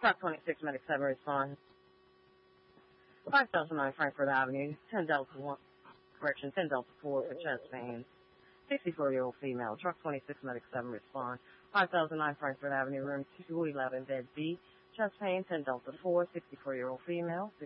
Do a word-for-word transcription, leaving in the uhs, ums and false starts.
Truck twenty-six, Medic seven, respond. five thousand nine, Frankfurt Avenue, ten Delta one, correction, ten Delta four for chest pains. sixty-four-year-old female. Truck twenty-six, Medic seven, respond. five thousand nine, Frankfurt Avenue, room two eleven, bed B. Chest pain, ten Delta four, sixty-four-year-old female.